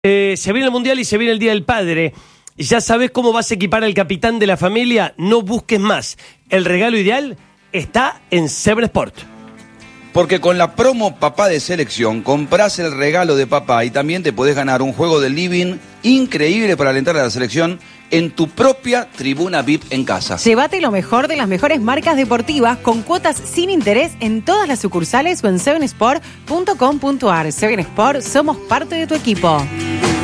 Se viene el Mundial y se viene el Día del Padre. ¿Ya sabes cómo vas a equipar al capitán de la familia? No busques más. El regalo ideal está en 7 Sport. Porque con la promo Papá de Selección compras el regalo de papá y también te podés ganar un juego de living increíble para alentar a la selección en tu propia tribuna VIP en casa. Llévate lo mejor de las mejores marcas deportivas con cuotas sin interés en todas las sucursales o en 7sport.com.ar. 7sport, somos parte de tu equipo.